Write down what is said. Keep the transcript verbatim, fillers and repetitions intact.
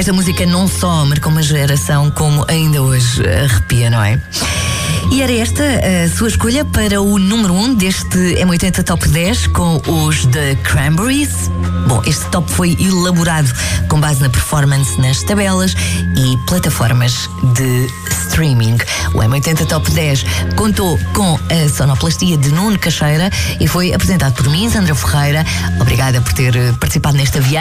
Esta música não só marcou uma geração, como ainda hoje arrepia, não é? E era esta a sua escolha para o número um deste M oitenta Top dez com os The Cranberries. Bom, este top foi elaborado com base na performance nas tabelas e plataformas de streaming. O M oitenta Top dez contou com a sonoplastia de Nuno Caixeira e foi apresentado por mim, Sandra Ferreira. Obrigada por ter participado nesta viagem.